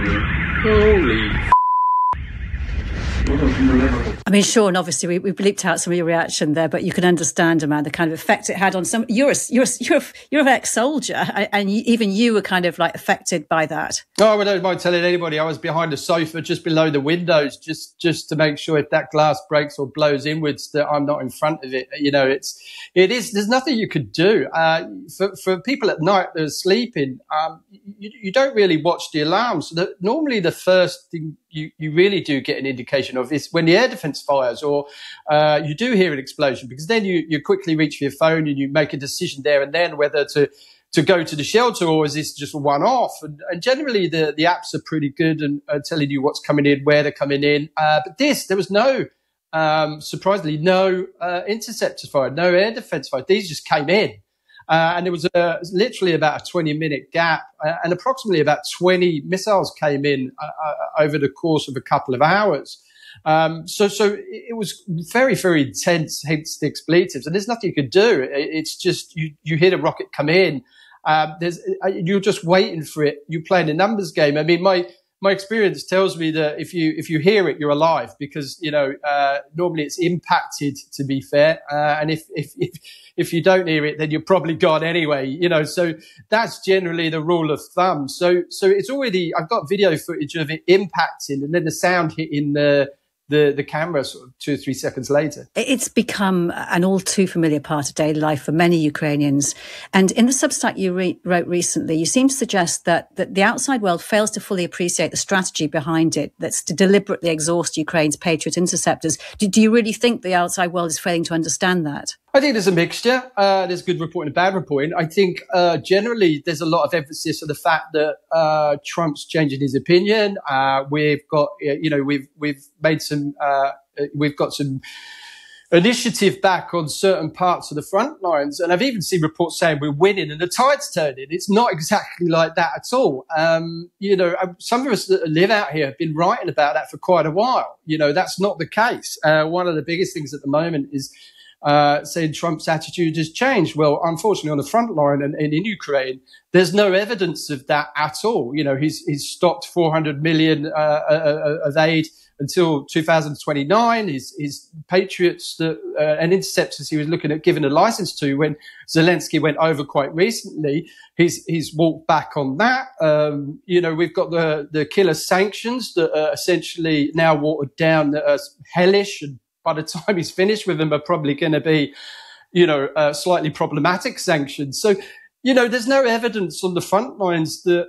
Holy. I mean, Sean, obviously we bleeped out some of your reaction there, but you can understand, Amanda, the kind of effect it had on some. You're an ex-soldier, and even you were kind of like affected by that. Oh, I don't mind telling anybody. I was behind a sofa just below the windows, just to make sure if that glass breaks or blows inwards that I'm not in front of it. You know, it is. There's nothing you could do. For people at night that are sleeping, you don't really watch the alarms. Normally, the first thing you really do get an indication of is when the air defence fires, or you do hear an explosion, because then you quickly reach for your phone and you make a decision there and then whether to go to the shelter, or is this just a one-off? And generally the apps are pretty good and telling you what's coming in, where they're coming in. But there was no, surprisingly, no interceptors fired, no air defence fired. These just came in. And there was literally about a 20-minute gap, and approximately about 20 missiles came in over the course of a couple of hours. So it was very, very intense, hence the expletives. And there's nothing you could do. It's just you hear the rocket come in. You're just waiting for it. You're playing a numbers game. I mean, my experience tells me that if you hear it, you're alive, because normally it's impacted, to be fair, and if you don't hear it, then you're probably gone anyway. So that's generally the rule of thumb. So it's already, I've got video footage of it impacting, and then the sound hitting the camera sort of 2 or 3 seconds later. It's become an all too familiar part of daily life for many Ukrainians. And in the Substack you wrote recently, you seem to suggest that the outside world fails to fully appreciate the strategy behind it, that's to deliberately exhaust Ukraine's Patriot interceptors. Do you really think the outside world is failing to understand that? I think there's a mixture. There's good reporting and bad reporting. I think generally there's a lot of emphasis on the fact that Trump's changing his opinion. We've got, we've made some, we've got some initiative back on certain parts of the front lines, and I've even seen reports saying we're winning and the tide's turning. It's not exactly like that at all. Some of us that live out here have been writing about that for quite a while. That's not the case. One of the biggest things at the moment is saying Trump's attitude has changed. Well, unfortunately, on the front line and in Ukraine, there's no evidence of that at all. He's stopped 400 million of aid until 2029. His Patriots and interceptors he was looking at giving a license to when Zelensky went over quite recently, he's walked back on that. We've got the killer sanctions that are essentially now watered down, that are hellish, and by the time he's finished with them are probably going to be, slightly problematic sanctions. So, there's no evidence on the front lines that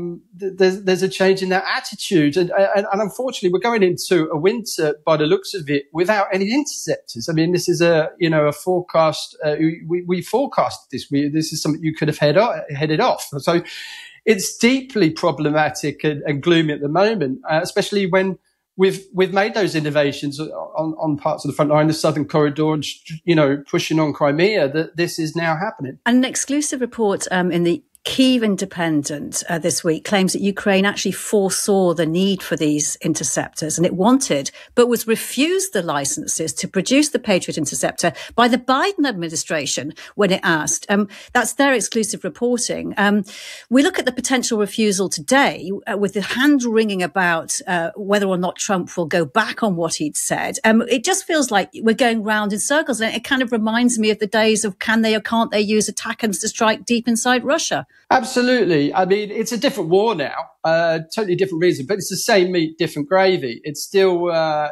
there's a change in that attitude. And unfortunately, we're going into a winter, by the looks of it, without any interceptors. I mean, this is a forecast. We forecast this. This is something you could have headed off. So it's deeply problematic and gloomy at the moment, especially when We've made those innovations on parts of the front line, the southern corridor, and pushing on Crimea. That this is now happening. An exclusive report in the Kyiv Independent this week claims that Ukraine actually foresaw the need for these interceptors, and it wanted, but was refused the licenses to produce the Patriot interceptor by the Biden administration when it asked. That's their exclusive reporting. We look at the potential refusal today with the hand-wringing about whether or not Trump will go back on what he'd said. It just feels like we're going round in circles, and it kind of reminds me of the days of can they or can't they use ATACMS to strike deep inside Russia? Absolutely. I mean, it's a different war now, totally different reason, but it's the same meat, different gravy. It's still,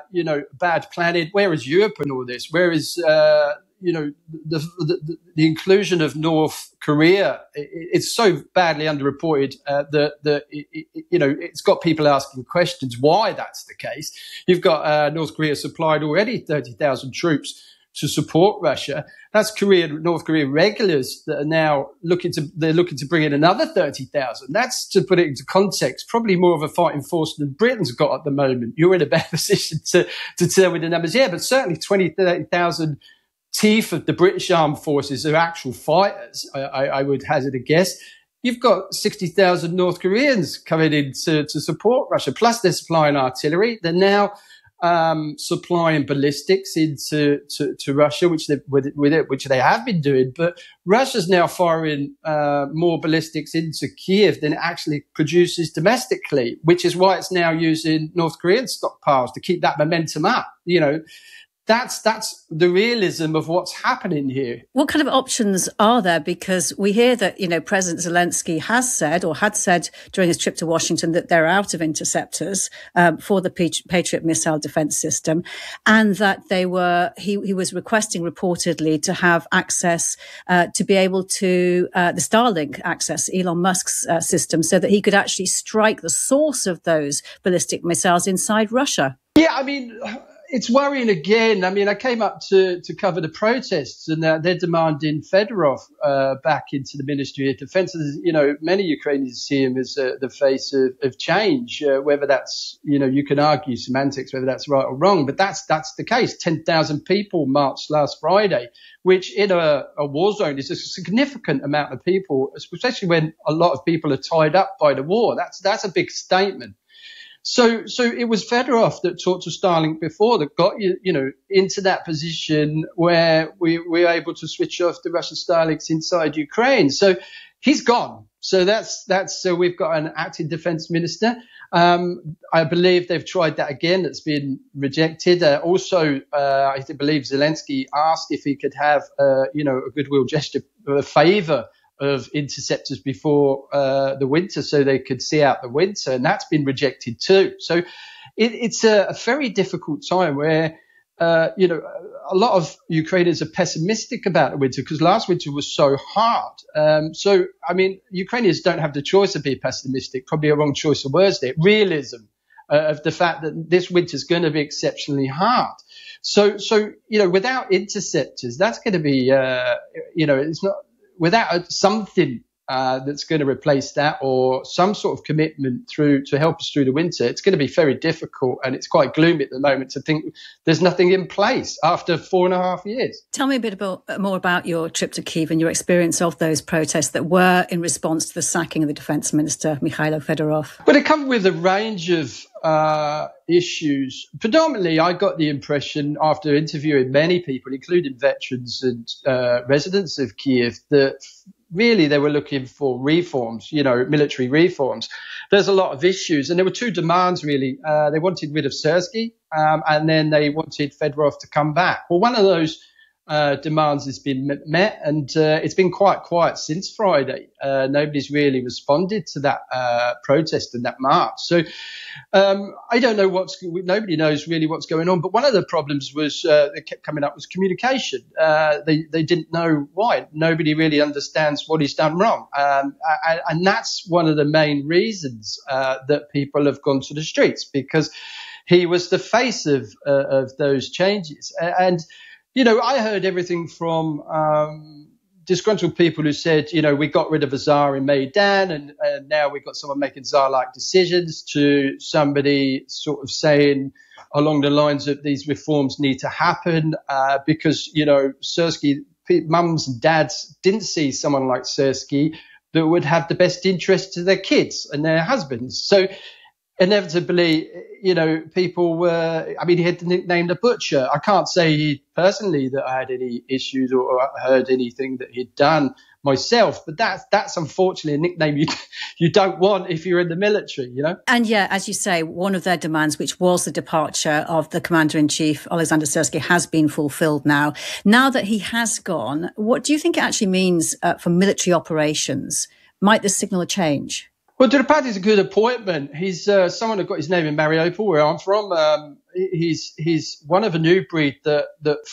bad planning. Where is Europe in all this? Where is, the inclusion of North Korea? It's so badly underreported that it's got people asking questions why that's the case. You've got North Korea supplied already 30,000 troops to support Russia. That's North Korean regulars that are now looking to bring in another 30,000. That's, to put it into context, probably more of a fighting force than Britain's got at the moment. You're in a better position to tell me the numbers. Yeah, but certainly 30,000 teeth of the British armed forces are actual fighters, I would hazard a guess. You've got 60,000 North Koreans coming in to support Russia, plus they're supplying artillery. They're now supplying ballistics into to Russia, which they have been doing. But Russia's now firing more ballistics into Kiev than it actually produces domestically, which is why it's now using North Korean stockpiles to keep that momentum up. You know, that's the realism of what's happening here. What kind of options are there? Because we hear that, you know, President Zelensky has said or had said during his trip to Washington that they're out of interceptors for the Patriot missile defense system, and that he was requesting reportedly to have access to be able to the Starlink access, Elon Musk's system, so that he could actually strike the source of those ballistic missiles inside Russia. Yeah, I mean, it's worrying again. I mean, I came up to cover the protests, and they're demanding Fedorov back into the Ministry of Defense. You know, many Ukrainians see him as the face of change, whether that's, you know, you can argue semantics, whether that's right or wrong, but that's the case. 10,000 people marched last Friday, which in a war zone is a significant amount of people, especially when a lot of people are tied up by the war. That's a big statement. So it was Fedorov that talked to Starlink before that got you know, into that position where we were able to switch off the Russian Starlinks inside Ukraine. So he's gone. So so we've got an acting defense minister. I believe they've tried that again. That's been rejected. Also, I believe Zelensky asked if he could have, you know, a goodwill gesture, a favor of interceptors before the winter so they could see out the winter, and that's been rejected too. So it's a very difficult time where, you know, a lot of Ukrainians are pessimistic about the winter because last winter was so hard. So, I mean, Ukrainians don't have the choice of being pessimistic, probably a wrong choice of words there, realism of the fact that this winter is going to be exceptionally hard. So, you know, without interceptors, that's going to be, you know, it's not, without something that's going to replace that or some sort of commitment to help us through the winter, it's going to be very difficult. And it's quite gloomy at the moment to think there's nothing in place after 4.5 years. Tell me a bit more about your trip to Kyiv and your experience of those protests that were in response to the sacking of the defense minister, Mikhailo Fedorov. Well, it comes with a range of issues. Predominantly, I got the impression after interviewing many people, including veterans and residents of Kyiv, that really they were looking for reforms, you know, military reforms. There's a lot of issues, and there were two demands really. They wanted rid of Syrsky, and then they wanted Fedorov to come back. Well, one of those demands has been met, and it's been quite quiet since Friday. Nobody's really responded to that protest and that march. So I don't know nobody knows really what's going on. But one of the problems was that kept coming up was communication. They didn't know why. Nobody really understands what he's done wrong, and that's one of the main reasons that people have gone to the streets, because he was the face of those changes. And you know, I heard everything from disgruntled people who said, you know, we got rid of a Tsar in Maidan and now we've got someone making Tsar-like decisions, to somebody sort of saying along the lines of these reforms need to happen because, you know, Syrsky, mums and dads didn't see someone like Syrsky that would have the best interests of their kids and their husbands. So inevitably, you know, people were, I mean, he had the nickname the Butcher. I can't say personally that I had any issues or heard anything that he'd done myself, but that's unfortunately a nickname you don't want if you're in the military, you know? And yeah, as you say, one of their demands, which was the departure of the Commander-in-Chief, Alexander Syrsky, has been fulfilled now. Now that he has gone, what do you think it actually means for military operations? Might this signal a change? Well, Dripad is a good appointment. He's someone who got his name in Mariupol, where I'm from. He's one of a new breed that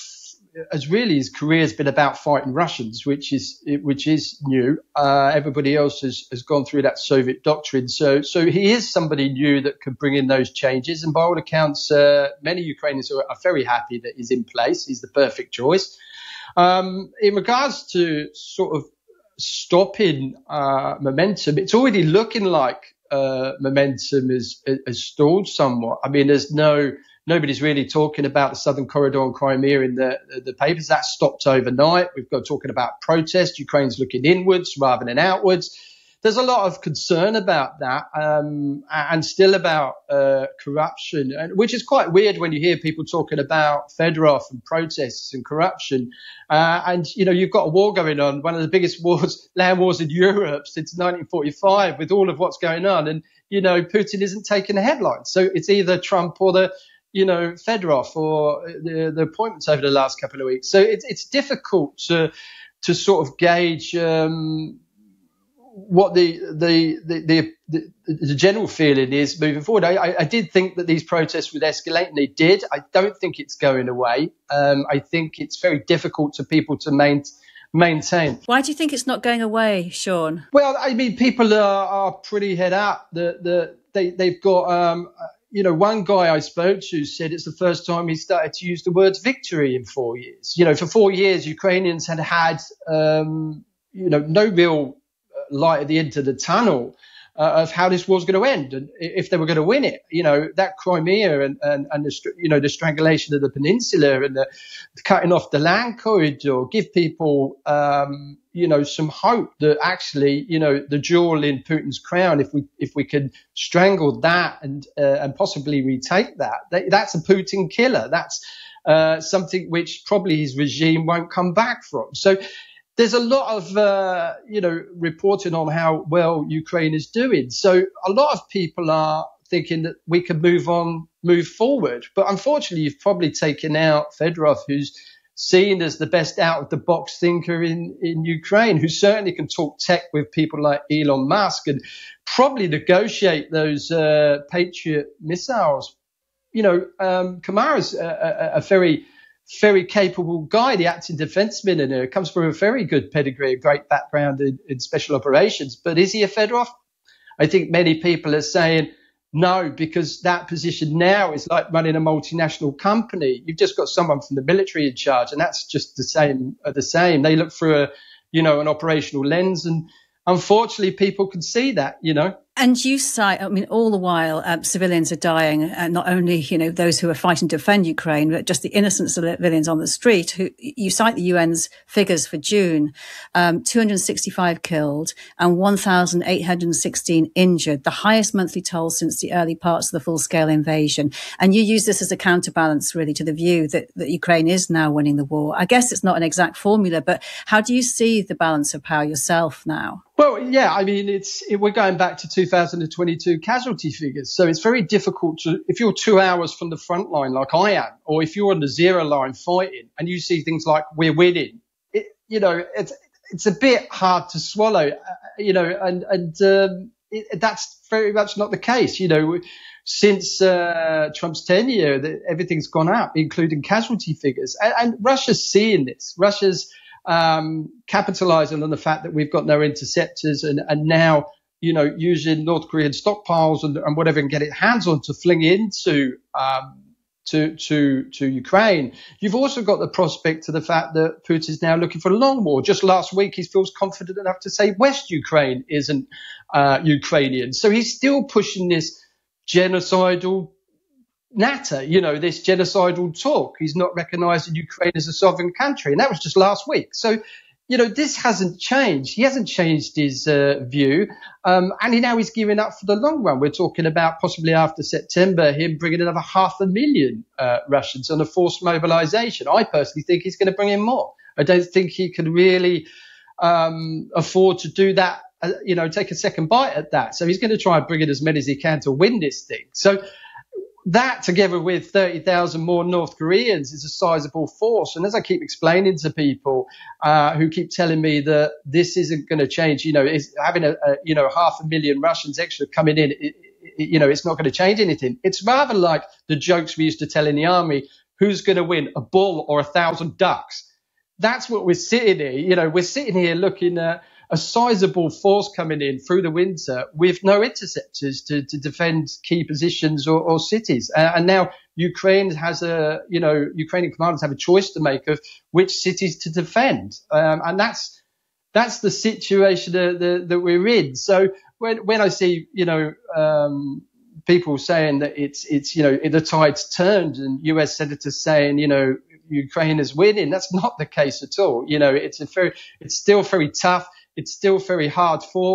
as really his career has been about fighting Russians, which is new. Everybody else has gone through that Soviet doctrine. So he is somebody new that could bring in those changes. And by all accounts, many Ukrainians are very happy that he's in place. He's the perfect choice. In regards to sort of stopping momentum, it's already looking like momentum has stalled somewhat. I mean, nobody's really talking about the Southern Corridor and Crimea in the papers. That stopped overnight. We've got talking about protest. Ukraine's looking inwards rather than outwards. there's a lot of concern about that, and still about corruption, which is quite weird when you hear people talking about Fedorov and protests and corruption. And, you've got a war going on, one of the biggest land wars in Europe since 1945, with all of what's going on. And, Putin isn't taking the headlines. So it's either Trump or Fedorov or the appointments over the last couple of weeks. So it's difficult to sort of gauge what the general feeling is moving forward. I did think that these protests would escalate, and they did. I don't think it's going away. I think it's very difficult for people to maintain. Why do you think it's not going away, Sean? Well, I mean, people are pretty head up. They've got, one guy I spoke to said it's the first time he started to use the words victory in 4 years. For 4 years, Ukrainians had no real light at the end of the tunnel of how this war's going to end and if they were going to win it. That Crimea and the strangulation of the peninsula and the cutting off the land corridor give people some hope that actually the jewel in Putin's crown, if we can strangle that and possibly retake that's a Putin killer. That's something which probably his regime won't come back from. So there's a lot of, reporting on how well Ukraine is doing. So a lot of people are thinking that we can move forward. But unfortunately, you've probably taken out Fedorov, who's seen as the best out-of-the-box thinker in Ukraine, who certainly can talk tech with people like Elon Musk and probably negotiate those Patriot missiles. Kamara's a very capable guy, the acting defense minister, comes from a very good pedigree, a great background in special operations. But is he a Fedorov? I think many people are saying no, because that position now is like running a multinational company. You've just got someone from the military in charge, and that's just the same. They look through an operational lens, and unfortunately, people can see that. And you cite, all the while, civilians are dying, not only, those who are fighting to defend Ukraine, but just the innocent civilians on the street. You cite the UN's figures for June, 265 killed and 1,816 injured, the highest monthly toll since the early parts of the full-scale invasion. And you use this as a counterbalance, really, to the view that Ukraine is now winning the war. I guess it's not an exact formula, but how do you see the balance of power yourself now? Well, yeah, we're going back to 2022 casualty figures. So it's very difficult if you're 2 hours from the front line like I am, or if you're on the zero line fighting and you see things like we're winning, it's a bit hard to swallow, that's very much not the case. Since Trump's tenure, everything's gone up, including casualty figures. And Russia's seeing this. Russia's capitalizing on the fact that we've got no interceptors and now, using North Korean stockpiles and whatever and get its hands on to fling into to Ukraine. You've also got the prospect of the fact that Putin's now looking for a long war. Just last week, he feels confident enough to say West Ukraine isn't Ukrainian. So he's still pushing this genocidal natter, this genocidal talk. He's not recognizing Ukraine as a sovereign country. And that was just last week. So, this hasn't changed. He hasn't changed his view. And now he's gearing up for the long run. We're talking about possibly after September, him bringing another 500,000 Russians on a forced mobilization. I personally think he's going to bring in more. I don't think he can really afford to do that, take a second bite at that. So he's going to try and bring in as many as he can to win this thing. So that, together with 30,000 more North Koreans, is a sizable force. And as I keep explaining to people who keep telling me that this isn't going to change, having a 500,000 Russians extra coming in, it's not going to change anything. It's rather like the jokes we used to tell in the army: who's going to win, a bull or 1,000 ducks? That's what we're sitting here. We're sitting here looking at a sizable force coming in through the winter with no interceptors to defend key positions or cities. And now Ukraine has Ukrainian commanders have a choice to make of which cities to defend. And that's the situation that we're in. So when I see, people saying that it's the tide's turned and US senators saying, Ukraine is winning, that's not the case at all. It's still very tough. It's still very hard fought.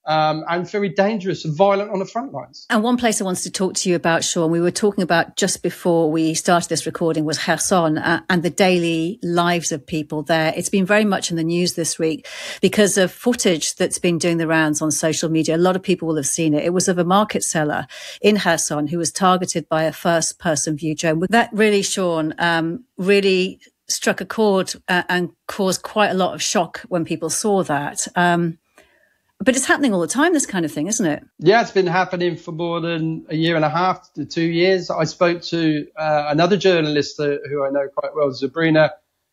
and very dangerous and violent on the front lines. And one place I wanted to talk to you about, Sean, we were talking about just before we started this recording, was Kherson and the daily lives of people there. It's been very much in the news this week because of footage that's been doing the rounds on social media. A lot of people will have seen it. It was of a market seller in Kherson who was targeted by a first-person view drone. That really, Sean, really struck a chord and caused quite a lot of shock when people saw that. But it's happening all the time, this kind of thing, isn't it? Yeah, it's been happening for more than a year and a half to 2 years. I spoke to another journalist who I know quite well, Sabrina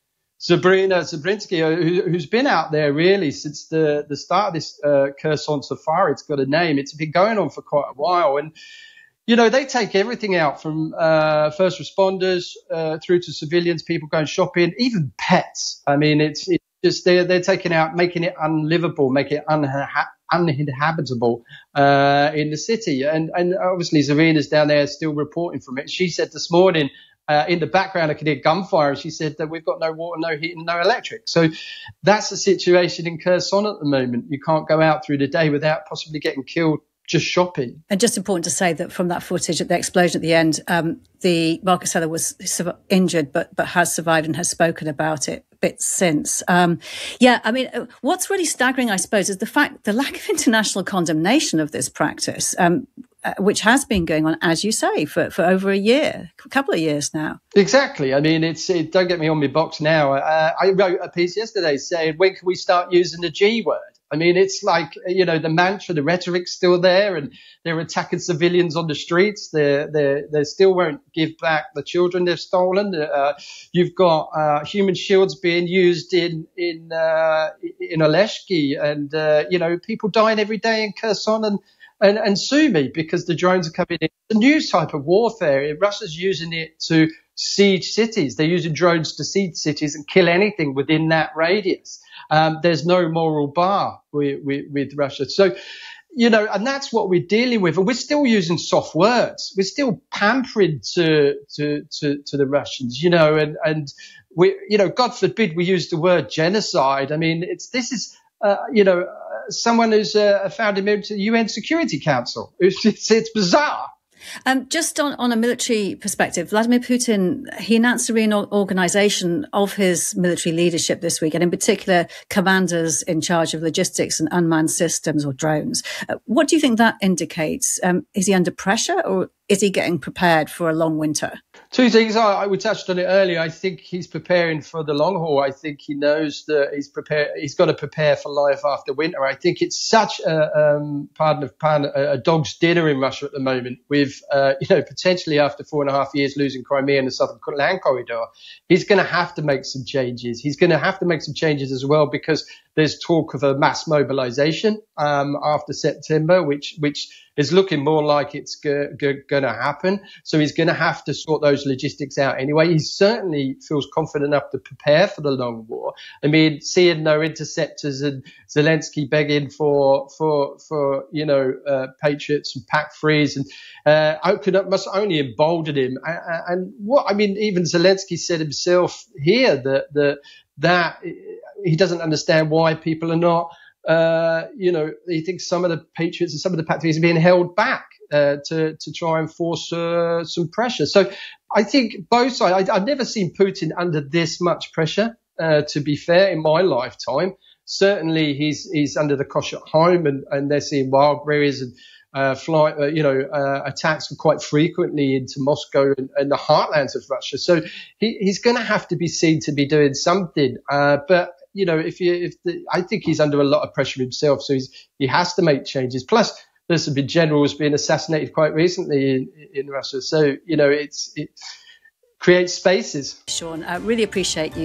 Zabrinsky, who's been out there really since the start of this Kherson Safari. It's got a name. It's been going on for quite a while. And, you know, they take everything out from first responders through to civilians, people going shopping, even pets. I mean, it's just they're taking out, making it unlivable, making it uninhabitable in the city. And obviously Zarina's down there still reporting from it. She said this morning in the background I could hear gunfire, and she said that we've got no water, no heat and no electric. So that's the situation in Kherson at the moment. You can't go out through the day without possibly getting killed just shopping. And just important to say that from that footage at the explosion at the end, the market seller was injured, but has survived and has spoken about it a bit since. Yeah, I mean, what's really staggering, I suppose, is the lack of international condemnation of this practice, which has been going on, as you say, for over a couple of years now. Exactly. I mean, don't get me on my box now. I wrote a piece yesterday saying, when can we start using the G word? I mean, it's like, you know, the mantra, the rhetoric's still there, and they're attacking civilians on the streets. They still won't give back the children they've stolen. You've got human shields being used in Oleshki, and you know, people dying every day in Kherson and Sumy because the drones are coming in. It's a new type of warfare. Russia's using it to siege cities. They're using drones to siege cities and kill anything within that radius. There's no moral bar with Russia. So, you know, and that's what we're dealing with. And we're still using soft words. We're still pampering to the Russians, you know, and we, you know, God forbid we use the word genocide. I mean, you know, someone who's a founding member to the UN Security Council. It's bizarre. Just on a military perspective, Vladimir Putin, he announced a reorganization of his military leadership this week, and in particular, commanders in charge of logistics and unmanned systems or drones. What do you think that indicates? Is he under pressure, or is he getting prepared for a long winter? Two things. We touched on it earlier. I think he's preparing for the long haul. I think he knows that he's prepared. He's got to prepare for life after winter. I think it's such a dog's dinner in Russia at the moment, with you know, potentially after 4.5 years losing Crimea and the Southern Land Corridor, he's going to have to make some changes. He's going to have to make some changes as well, because there's talk of a mass mobilization after September, which is looking more like it's going to happen. So he's going to have to sort those logistics out anyway. He certainly feels confident enough to prepare for the long war. I mean, seeing no interceptors and Zelensky begging for you know, Patriots and PAC-3s, and must only embolden him. And what I mean, even Zelensky said himself here that he doesn't understand why people are not. You know, he thinks some of the Patriots and some of the PAC-3s are being held back to try and force some pressure. So I think both sides. I've never seen Putin under this much pressure. To be fair, in my lifetime, certainly he's under the cosh at home, and they're seeing wildberries and attacks quite frequently into Moscow and the heartlands of Russia. So he's going to have to be seen to be doing something. But you know, I think he's under a lot of pressure himself, so he has to make changes. Plus, there's some big generals being assassinated quite recently in Russia, so you know, it creates spaces. Sean, I really appreciate you